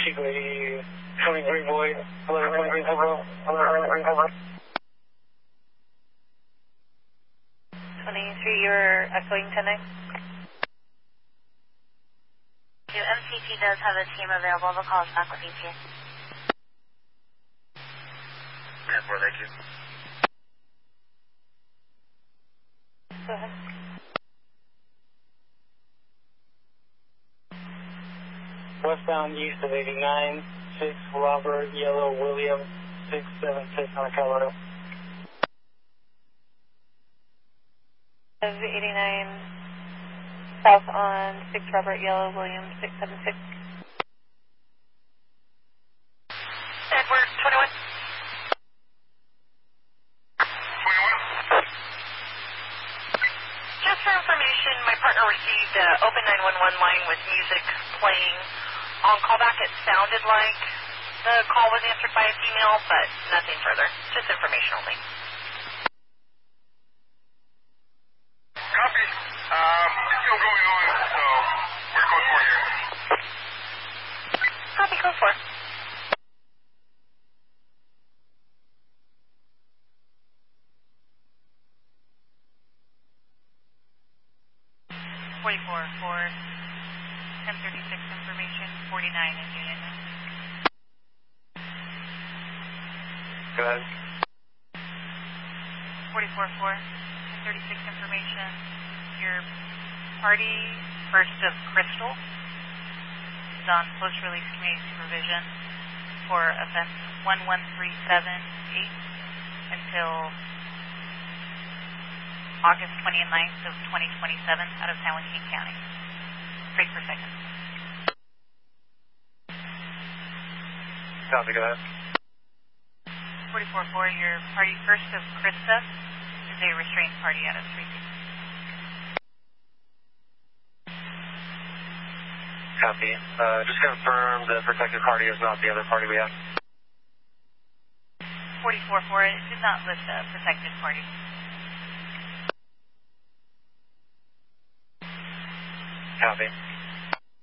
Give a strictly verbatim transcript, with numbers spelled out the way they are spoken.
Chico eighty, twenty-three Void, eleven twenty-three Cobra, eleven twenty-three Cobra. twenty-three, you're echoing ten nine. M C T does have a team available. They'll call us back with E T A. ten four, thank you. Go ahead. Westbound east of eighty-nine, six Robert Yellow William, six seven six on Colorado. eighty-nine south on six Robert Yellow William six seven six. Edward, twenty-one. twenty-one. Just for information, my partner received an open nine one one line with music playing. On callback, it sounded like the call was answered by a female, but nothing further. Just information only. Copy. Um, it's still going on, so we're code four here. Copy, code four. forty-four for ten thirty-six information, forty-nine in unit. Go ahead. forty-four for ten thirty-six information. Your party, First of Crystal, is on post-release community supervision for events one one three seven eight until August twenty-ninth of twenty twenty-seven out of San Joaquin County. Straight per second. Copy, go ahead. forty-four four, your party First of Krista is a restrained party out of three sixty. Copy. Uh, just confirm the protected party is not the other party we have. forty-four four, it did not list a protected party. Copy.